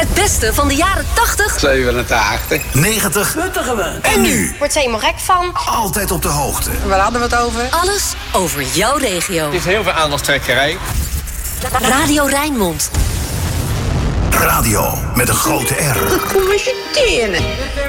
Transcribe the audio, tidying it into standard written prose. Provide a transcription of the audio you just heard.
Het beste van de jaren 80, 87, 90 en nu. Wordt ze helemaal gek van. Altijd op de hoogte. Waar hadden we het over? alles over jouw regio. Het is heel veel aandachtstrekkerij. Radio Rijnmond. Radio met een grote R. Kom eens je tenen.